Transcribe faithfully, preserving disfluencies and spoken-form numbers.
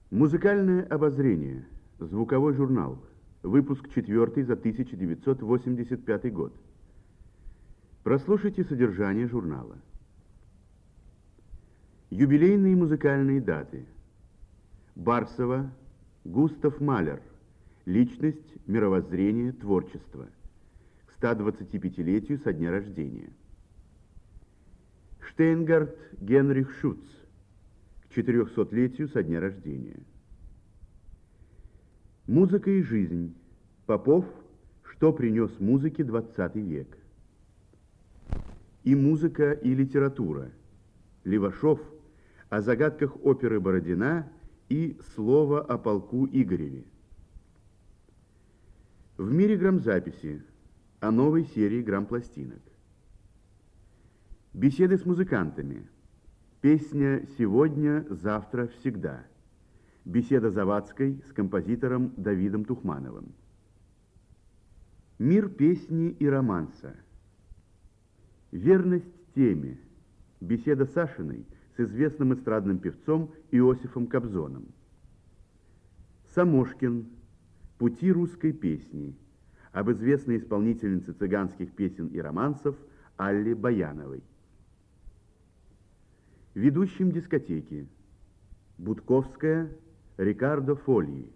Музыкальное обозрение. Звуковой журнал. Выпуск четвертый за тысяча девятьсот восемьдесят пятый год. Прослушайте содержание журнала. Юбилейные музыкальные даты. Барсова, Густав Малер. Личность, мировоззрение, творчество. К ста двадцатипятилетию со дня рождения. Штейнгарт Генрих Шуц. К четырехсотлетию со дня рождения. Музыка и жизнь. Попов. Что принес музыке двадцатый век. И музыка, и литература. Левашов. О загадках оперы Бородина и слово о полку Игореве. В мире грамзаписи. О новой серии грампластинок. Беседы с музыкантами. Песня «Сегодня, завтра, всегда». Беседа Завадской с композитором Давидом Тухмановым. Мир песни и романса. Верность теме. Беседа Сашиной с известным эстрадным певцом Иосифом Кобзоном. Самошкин. Пути русской песни. Об известной исполнительнице цыганских песен и романсов Алле Баяновой. Ведущим дискотеки. Будковская, Рикардо Фольи.